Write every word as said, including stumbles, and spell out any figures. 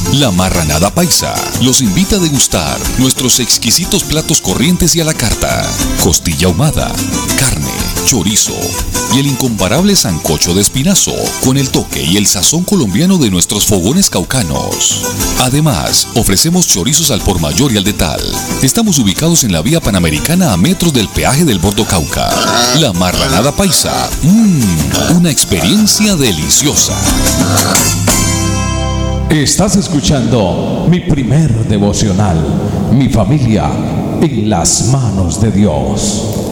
La Marranada Paisa los invita a degustar nuestros exquisitos platos corrientes y a la carta. Costilla ahumada, carne, chorizo y el incomparable sancocho de espinazo con el toque y el sazón colombiano de nuestros fogones caucanos. Además, ofrecemos chorizos al por mayor y al detal. Estamos ubicados en la vía Panamericana a metros del peaje del Bordo Cauca. La Marranada Paisa, mmm, una experiencia deliciosa. Estás escuchando mi primer devocional, mi familia en las manos de Dios.